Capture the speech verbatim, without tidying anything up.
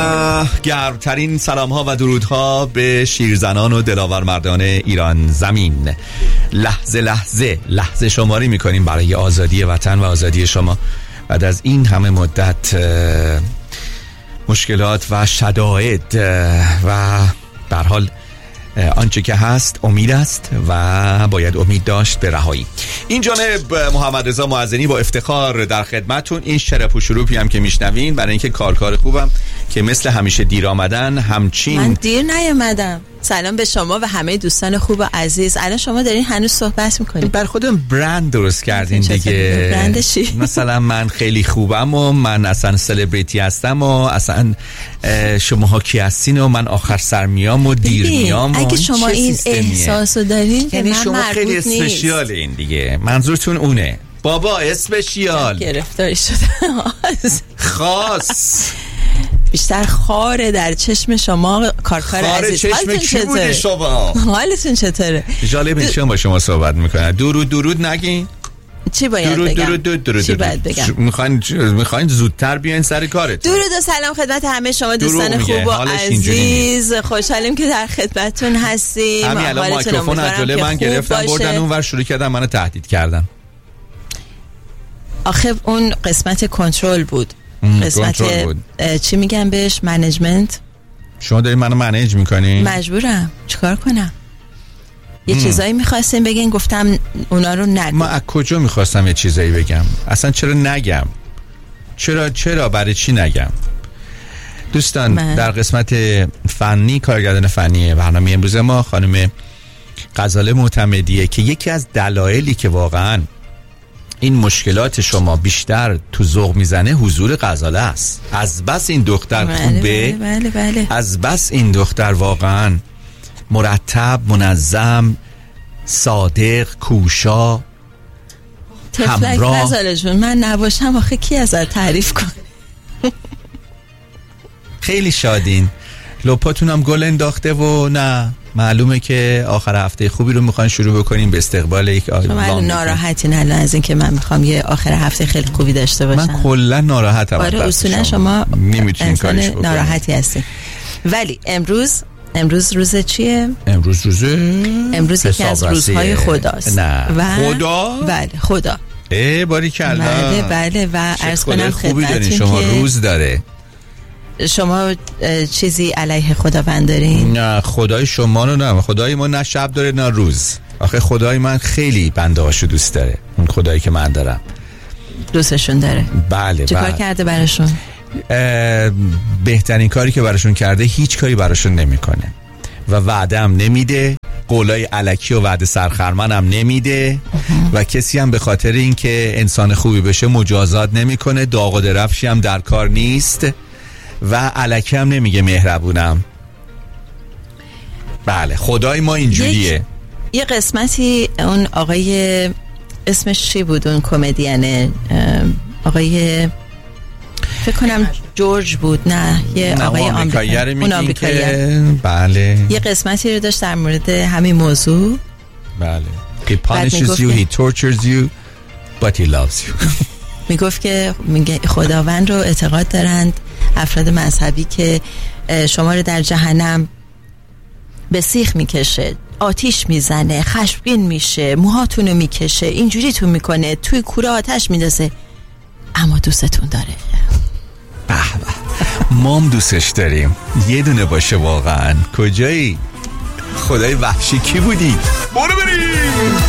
گرمترین سلام ها و درود ها به شیرزنان و دلاور مردان ایران زمین. لحظه لحظه لحظه شماری میکنیم برای آزادی وطن و آزادی شما بعد از این همه مدت مشکلات و شدائد و به هر حال آنچه که هست امید است و باید امید داشت به رهایی. این جانب محمد رضا معزنی با افتخار در خدمتون. این شرف و شروفی هم که میشنوین برای اینکه کارکار خوبم که مثل همیشه دیر آمدن همچین. من دیر نیامدم. سلام به شما و همه دوستان خوب و عزیز. الان شما دارین هنوز صحبت میکنین. بر خودم برند درست کردین دیگه. برند چی؟ مثلا من خیلی خوبم و من اصلا سلبریتی هستم و اصلا شماها کی هستین و من آخر سر میام و دیر میام. اگه شما این احساسو دارین که یعنی من شما خیلی مربوط نیست. اسپشیال این دیگه. منظورتون اونه. بابا اسپشیال. گرفتاری شده. خاص. بیشتر خاره در چشم شما کارکار عزیز. حالتون چطوره شما؟ حالتون چطوره؟ جالب این شما با شما صحبت میکنه. درود درود نگین. چی باید درود بگم؟ درود درود درود چی باید بگم؟ میخواین میخواین زودتر بیاین سر کارتون. درود و سلام خدمت همه شما دوستان خوب و عزیز. خوشحالیم که در خدمتتون هستیم. همین الان میکروفون از جلوی من گرفتن بردن اونور شروع کردن منو تهدید کردن. آخه اون قسمت کنترل بود. قسمت چی میگن بهش؟ منیجمنت. شما داری منو منیج میکنی؟ مجبورم. چیکار کنم؟ یه ام. چیزایی میخواستین بگین گفتم اونا رو نگو. ما از کجا میخواستم یه چیزایی بگم؟ اصلا چرا نگم؟ چرا چرا برای چی نگم؟ دوستان من. در قسمت فنی کارگردان فنی برنامه امروز ما خانم غزاله معتمدیه که یکی از دلایلی که واقعا این مشکلات شما بیشتر تو ذوق میزنه حضور غزاله است. از بس این دختر بله خوبه. بله بله بله. از بس این دختر واقعا مرتب، منظم، صادق، کوشا، همراه. غزاله جون من نباشم آخه کی ازت تعریف کنه؟ خیلی شادین. لپاتونم گل انداخته و نه معلومه که آخر هفته خوبی رو میخوان شروع بکنیم به استقبال یک آدم. شما ناراحتین الان از این که من میخوام یه آخر هفته خیلی خوبی داشته باشم؟ من کلا ناراحتم. آره اصولا شما نمیتونین کاریش بکنید. ناراحتی هستین. ولی امروز امروز روز چیه؟ امروز روز امروز یکی از روزهای خداست. نه و خدا؟ بله خدا. ای باریکلا. بله بله و عرض کنم خدمتتون شما که روز داره. شما چیزی علیه خداوند دارین؟ نه خدای شما رو نه. خدای ما نه شب داره نه روز. آخه خدای من خیلی بنده هاشو دوست داره. اون خدایی که من دارم دوستشون داره. بله. چه کار بله. کرده براشون؟ بهترین کاری که براشون کرده هیچ کاری براشون نمیکنه و وعده هم نمیده. قولای الکی و وعده سرخرمن هم نمیده و کسی هم به خاطر اینکه انسان خوبی بشه مجازات نمیکنه. داغ و درفشی هم در کار نیست و الکی هم نمیگه مهربونم. بله خدای ما اینجوریه. یه قسمتی اون آقای اسمش چی بود اون کمدین آقای فکر کنم جورج بود. نه یه نه آقای آمریکایی میگین که بله یه قسمتی رو داشت در مورد همین موضوع. بله he punishes you he tortures you but he loves you. میگفت که میگه خداوند رو اعتقاد دارند افراد مذهبی که شما رو در جهنم به سیخ میکشه، آتیش میزنه، خشمگین میشه، موهاتونو میکشه، اینجوری تو میکنه، توی کوره آتش میندازه، اما دوستتون داره. به به مام دوستش داریم. یه دونه باشه واقعا. کجایی؟ خدای وحشی کی بودی؟ برو بریم.